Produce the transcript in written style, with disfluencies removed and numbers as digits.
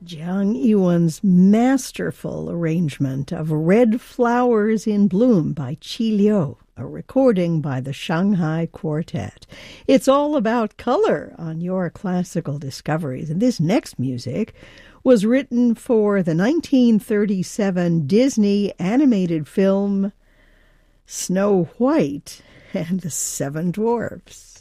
Jiang Yiwen's masterful arrangement of Red Flowers in Bloom by Qi Liu, a recording by the Shanghai Quartet. It's all about color on your classical discoveries. And this next music was written for the 1937 Disney animated film Snow White and the Seven Dwarfs.